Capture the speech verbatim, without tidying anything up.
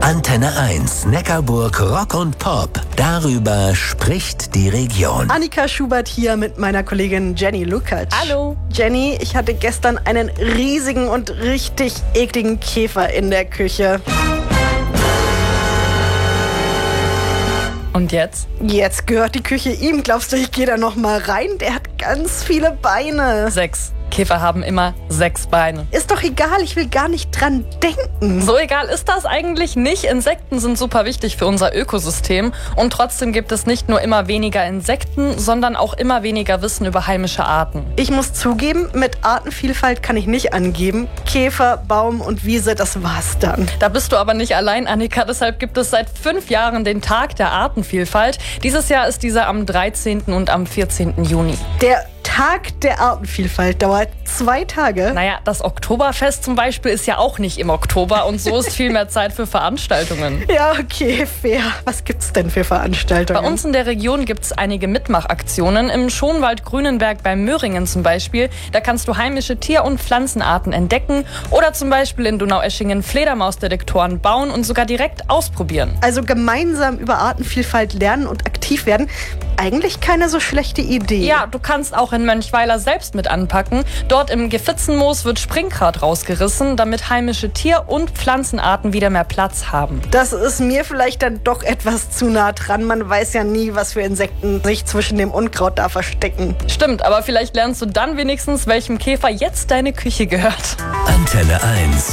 Antenne eins, Neckarburg Rock und Pop. Darüber spricht die Region. Annika Schubert hier mit meiner Kollegin Jenny Lukacs. Hallo. Jenny, ich hatte gestern einen riesigen und richtig ekligen Käfer in der Küche. Und jetzt? Jetzt gehört die Küche ihm. Glaubst du, ich gehe da noch mal rein? Der hat ganz viele Beine. Sechs. Käfer haben immer sechs Beine. Ist doch egal, ich will gar nicht dran denken. So egal ist das eigentlich nicht. Insekten sind super wichtig für unser Ökosystem. Und trotzdem gibt es nicht nur immer weniger Insekten, sondern auch immer weniger Wissen über heimische Arten. Ich muss zugeben, mit Artenvielfalt kann ich nicht angeben. Käfer, Baum und Wiese, das war's dann. Da bist du aber nicht allein, Annika. Deshalb gibt es seit fünf Jahren den Tag der Artenvielfalt. Dieses Jahr ist dieser am dreizehnten und am vierzehnten Juni. Der Tag der Artenvielfalt dauert zwei Tage. Naja, das Oktoberfest zum Beispiel ist ja auch nicht im Oktober und so ist viel mehr Zeit für Veranstaltungen. Ja, okay, fair. Was gibt's denn für Veranstaltungen? Bei uns in der Region gibt's einige Mitmachaktionen. Im Schonwald Grünenberg bei Möhringen zum Beispiel. Da kannst du heimische Tier- und Pflanzenarten entdecken oder zum Beispiel in Donaueschingen Fledermausdetektoren bauen und sogar direkt ausprobieren. Also gemeinsam über Artenvielfalt lernen und aktiv werden. Eigentlich keine so schlechte Idee. Ja, du kannst auch in Mönchweiler selbst mit anpacken. Dort im Gefitzenmoos wird Springgrat rausgerissen, damit heimische Tier- und Pflanzenarten wieder mehr Platz haben. Das ist mir vielleicht dann doch etwas zu nah dran. Man weiß ja nie, was für Insekten sich zwischen dem Unkraut da verstecken. Stimmt, aber vielleicht lernst du dann wenigstens, welchem Käfer jetzt deine Küche gehört. Antenne eins.